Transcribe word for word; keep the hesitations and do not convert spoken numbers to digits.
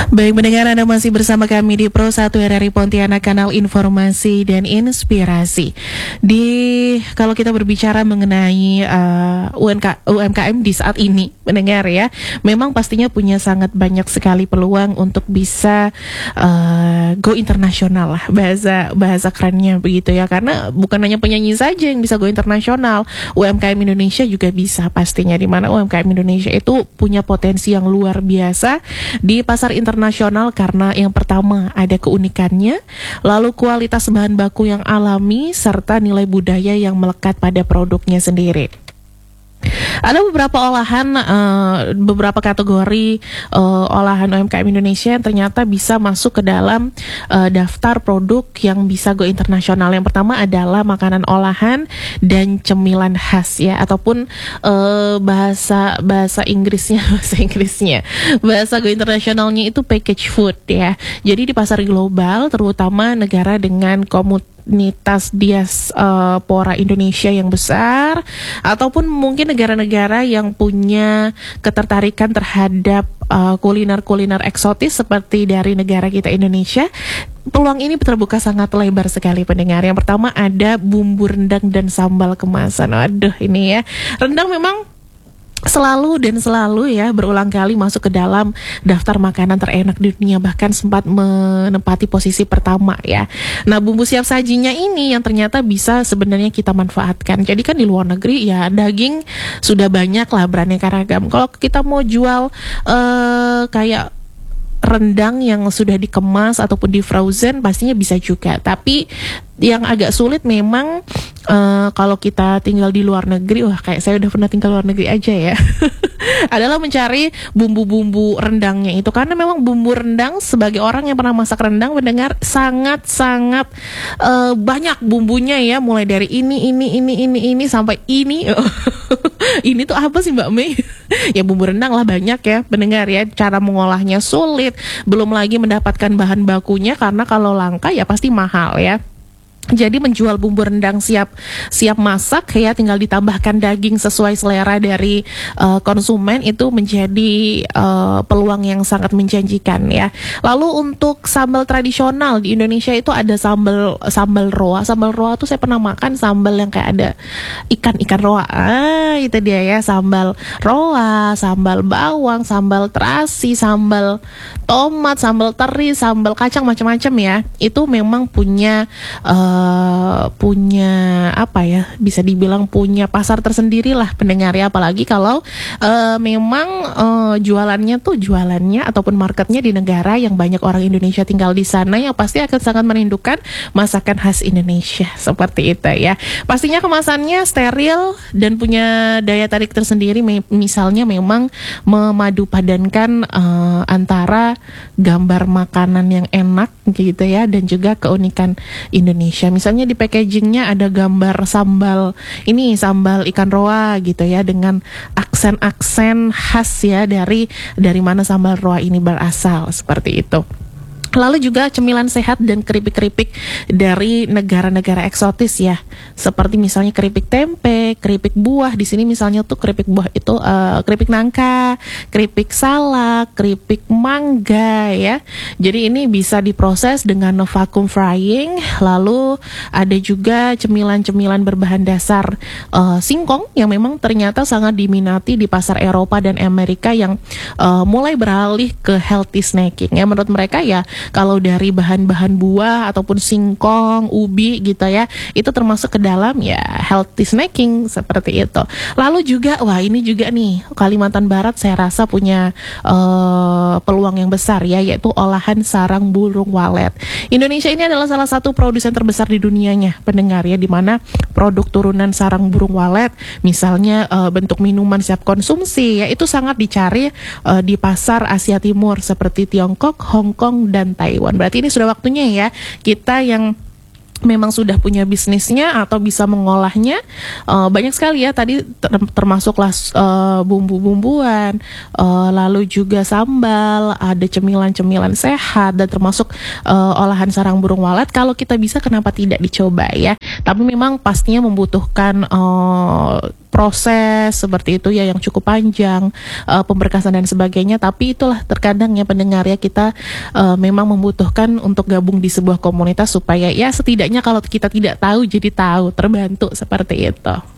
Baik, mendengar Anda masih bersama kami di Pro satu R R I Pontianak, kanal informasi dan inspirasi. Di kalau kita berbicara mengenai uh, U M K M di saat ini, mendengar ya, memang pastinya punya sangat banyak sekali peluang untuk bisa uh, go internasional lah, bahasa bahasa kerennya begitu ya. Karena bukan hanya penyanyi saja yang bisa go internasional, U M K M Indonesia juga bisa pastinya, di mana U M K M Indonesia itu punya potensi yang luar biasa di pasar internasional karena yang pertama ada keunikannya, lalu kualitas bahan baku yang alami, serta nilai budaya yang melekat pada produknya sendiri. Ada beberapa olahan, uh, beberapa kategori uh, olahan U M K M Indonesia yang ternyata bisa masuk ke dalam uh, daftar produk yang bisa go internasional. Yang pertama adalah makanan olahan dan cemilan khas ya, ataupun uh, bahasa bahasa Inggrisnya bahasa Inggrisnya bahasa go internasionalnya itu package food ya. Jadi di pasar global, terutama negara dengan komunitas komunitas diaspora Indonesia yang besar, ataupun mungkin negara-negara yang punya ketertarikan terhadap uh, kuliner-kuliner eksotis seperti dari negara kita Indonesia, peluang ini terbuka sangat lebar sekali pendengar. Yang pertama ada bumbu rendang dan sambal kemasan. Aduh, ini ya, rendang memang selalu dan selalu ya berulang kali masuk ke dalam daftar makanan terenak di dunia, bahkan sempat menempati posisi pertama ya. Nah, bumbu siap sajinya ini yang ternyata bisa sebenarnya kita manfaatkan. Jadi kan di luar negeri ya daging sudah banyak lah beraneka ragam. Kalau kita mau jual uh, kayak rendang yang sudah dikemas ataupun di frozen pastinya bisa juga. Tapi yang agak sulit memang uh, kalau kita tinggal di luar negeri, wah kayak saya udah pernah tinggal luar negeri aja ya, adalah mencari bumbu-bumbu rendangnya itu. Karena memang bumbu rendang, sebagai orang yang pernah masak rendang mendengar sangat-sangat uh, banyak bumbunya ya, mulai dari ini, ini, ini, ini, ini, sampai ini. Ini tuh apa sih Mbak Mei? Ya bumbu rendang lah banyak ya mendengar ya, cara mengolahnya sulit, belum lagi mendapatkan bahan bakunya karena kalau langka ya pasti mahal ya. Jadi menjual bumbu rendang siap siap masak ya, tinggal ditambahkan daging sesuai selera dari uh, konsumen, itu menjadi uh, peluang yang sangat menjanjikan ya. Lalu untuk sambal tradisional di Indonesia itu ada sambal sambal roa. Sambal roa tuh saya pernah makan sambal yang kayak ada ikan-ikan roa. Ah, itu dia ya, sambal roa, sambal bawang, sambal terasi, sambal tomat, sambal teri, sambal kacang, macam-macam ya. Itu memang punya uh, Uh, punya apa ya, bisa dibilang punya pasar tersendiri lah pendengar ya, apalagi kalau uh, memang uh, jualannya tuh jualannya ataupun marketnya di negara yang banyak orang Indonesia tinggal di sana, yang pasti akan sangat merindukan masakan khas Indonesia seperti itu ya. Pastinya kemasannya steril dan punya daya tarik tersendiri, me- misalnya memang memadu padankan uh, antara gambar makanan yang enak gitu ya dan juga keunikan Indonesia. Misalnya di packagingnya ada gambar sambal, ini sambal ikan roa gitu ya, dengan aksen-aksen khas ya dari dari mana sambal roa ini berasal, seperti itu. Lalu juga cemilan sehat dan keripik-keripik dari negara-negara eksotis ya, seperti misalnya keripik tempe, keripik buah. Di sini misalnya tuh keripik buah itu uh, keripik nangka, keripik salak, keripik mangga ya. Jadi ini bisa diproses dengan vacuum frying. Lalu ada juga cemilan-cemilan berbahan dasar uh, singkong yang memang ternyata sangat diminati di pasar Eropa dan Amerika, yang uh, mulai beralih ke healthy snacking ya. Menurut mereka ya, kalau dari bahan-bahan buah ataupun singkong, ubi gitu ya, itu termasuk ke dalam ya healthy snacking seperti itu. Lalu juga, wah ini juga nih, Kalimantan Barat saya rasa punya uh, peluang yang besar ya, yaitu olahan sarang burung walet. Indonesia ini adalah salah satu produsen terbesar di dunianya pendengar ya, di mana produk turunan sarang burung walet, misalnya uh, bentuk minuman siap konsumsi ya, itu sangat dicari uh, di pasar Asia Timur seperti Tiongkok, Hong Kong, dan Taiwan. Berarti ini sudah waktunya ya kita yang memang sudah punya bisnisnya atau bisa mengolahnya, uh, banyak sekali ya tadi ter- termasuklah uh, bumbu-bumbuan, uh, lalu juga sambal, ada cemilan-cemilan sehat dan termasuk uh, olahan sarang burung walet. Kalau kita bisa, kenapa tidak dicoba ya? Tapi memang pastinya membutuhkan uh, proses seperti itu ya yang cukup panjang, uh, pemberkasan dan sebagainya. Tapi itulah terkadang ya pendengar ya, kita uh, memang membutuhkan untuk gabung di sebuah komunitas supaya ya setidaknya kalau kita tidak tahu jadi tahu, terbantu seperti itu.